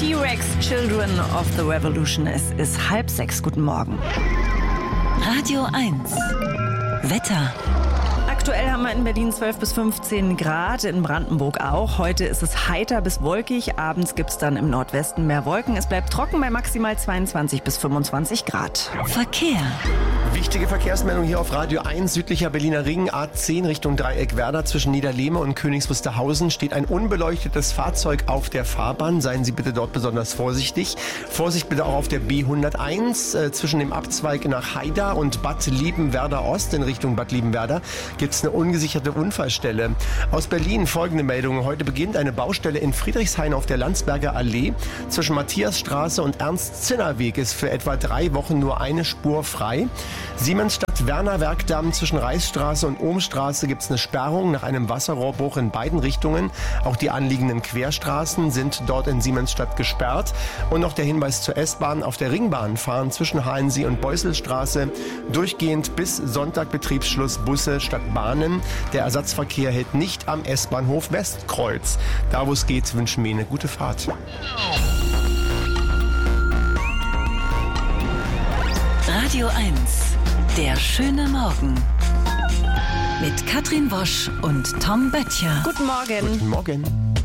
T-Rex, Children of the Revolution. Es ist 5:30. Guten Morgen. Radio 1. Wetter. Aktuell haben wir in Berlin 12 bis 15 Grad, in Brandenburg auch. Heute ist es heiter bis wolkig. Abends gibt es dann im Nordwesten mehr Wolken. Es bleibt trocken bei maximal 22 bis 25 Grad. Verkehr. Wichtige Verkehrsmeldung hier auf Radio 1. Südlicher Berliner Ring, A10 Richtung Dreieck-Werder. Zwischen Niederlehme und Königs Wusterhausen steht ein unbeleuchtetes Fahrzeug auf der Fahrbahn. Seien Sie bitte dort besonders vorsichtig. Vorsicht bitte auch auf der B101 zwischen dem Abzweig nach Haida und Bad Liebenwerda Ost in Richtung Bad Liebenwerda gibt es eine ungesicherte Unfallstelle. Aus Berlin folgende Meldung. Heute beginnt eine Baustelle in Friedrichshain auf der Landsberger Allee. Zwischen Matthiasstraße und Ernst-Zinner-Weg ist für etwa 3 Wochen nur eine Spur frei. Siemensstadt-Werner-Werkdamm zwischen Reichsstraße und Ohmstraße gibt es eine Sperrung nach einem Wasserrohrbruch in beiden Richtungen. Auch die anliegenden Querstraßen sind dort in Siemensstadt gesperrt. Und noch der Hinweis zur S-Bahn. Auf der Ringbahn fahren zwischen Halensee und Beuselstraße durchgehend bis Sonntag Betriebsschluss Busse statt Bahnen. Der Ersatzverkehr hält nicht am S-Bahnhof Westkreuz. Da wo es geht, wünschen wir Ihnen eine gute Fahrt. Radio 1. Der schöne Morgen. Mit Katrin Wosch und Tom Böttcher. Guten Morgen. Guten Morgen.